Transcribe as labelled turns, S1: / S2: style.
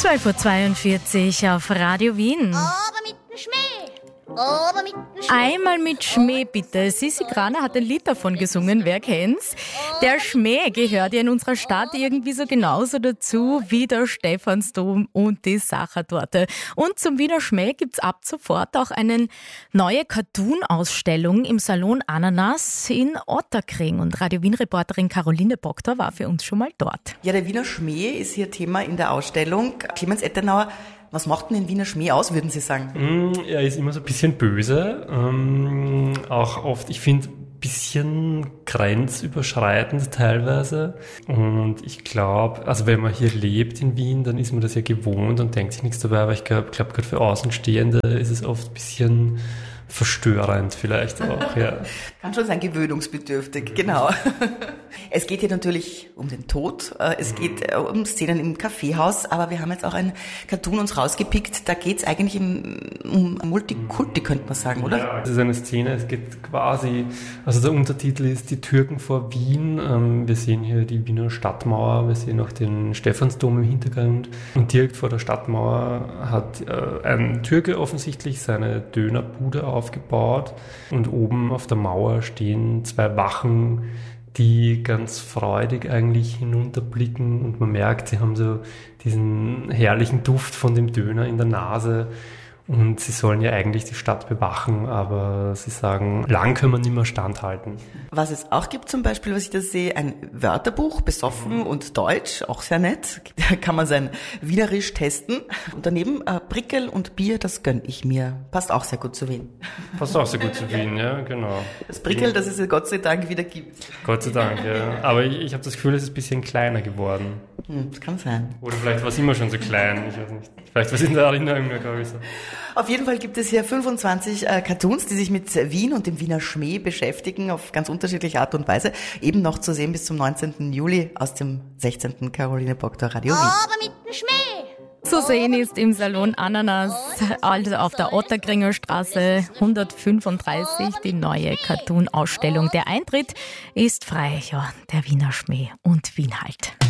S1: 12:42 Uhr auf Radio Wien.
S2: Aber mit dem Schmäh. Aber mit dem Schmäh.
S1: Einmal mit Schmäh bitte. Sissi Kraner hat ein Lied davon gesungen, wer kennt's? Der Schmäh gehört ja in unserer Stadt irgendwie so genauso dazu wie der Stephansdom und die Sachertorte. Und zum Wiener Schmäh gibt's ab sofort auch eine neue Cartoon-Ausstellung im Salon Ananas in Otterkring. Und Radio Wien-Reporterin Caroline Proctor war für uns schon mal dort.
S3: Ja, der Wiener Schmäh ist hier Thema in der Ausstellung. Clemens Ettenauer, was macht denn den Wiener Schmäh aus, würden Sie sagen?
S4: Er ist immer so ein bisschen böse, auch oft, ich finde, ein bisschen grenzüberschreitend teilweise. Und ich glaube, also wenn man hier lebt in Wien, dann ist man das ja gewohnt und denkt sich nichts dabei, aber ich glaube gerade für Außenstehende ist es oft ein bisschen verstörend vielleicht auch, ja.
S3: Kann schon sein, gewöhnungsbedürftig, genau. Es geht hier natürlich um den Tod, es geht um Szenen im Kaffeehaus, aber wir haben jetzt auch ein Cartoon uns rausgepickt, da geht es eigentlich um Multikulti, könnte man sagen, oder?
S4: Ja, es ist eine Szene, es geht quasi, also der Untertitel ist Die Türken vor Wien. Wir sehen hier die Wiener Stadtmauer, wir sehen auch den Stephansdom im Hintergrund und direkt vor der Stadtmauer hat ein Türke offensichtlich seine Dönerbude aufgebaut und oben auf der Mauer stehen zwei Wachen, die ganz freudig eigentlich hinunterblicken und man merkt, sie haben so diesen herrlichen Duft von dem Döner in der Nase und sie sollen ja eigentlich die Stadt bewachen, aber sie sagen, lang können wir nicht mehr standhalten.
S3: Was es auch gibt zum Beispiel, was ich da sehe, ein Wörterbuch, besoffen und Deutsch, auch sehr nett. Da kann man sein Wienerisch testen. Und daneben Prickel und Bier, das gönn ich mir. Passt auch sehr gut zu Wien.
S4: Passt auch sehr gut zu Wien, ja, genau.
S3: Das Prickel, das es ja Gott sei Dank wieder gibt.
S4: Gott sei Dank, ja. Aber ich habe das Gefühl, es ist ein bisschen kleiner geworden.
S3: Das kann sein.
S4: Oder vielleicht war es immer schon so klein, ich weiß nicht. Vielleicht war es in der Erinnerung nur größer.
S3: Auf jeden Fall gibt es hier 25 Cartoons, die sich mit Wien und dem Wiener Schmäh beschäftigen, auf ganz unterschiedliche Art und Weise. Eben noch zu sehen bis zum 19. Juli aus dem 16. Caroline Proctor Radio Wien.
S2: Aber mit dem Schmäh.
S1: Zu sehen ist im Salon Ananas, also auf der Otterkringer Straße 135, die neue Cartoon-Ausstellung. Der Eintritt ist frei, ja, der Wiener Schmäh und Wien halt.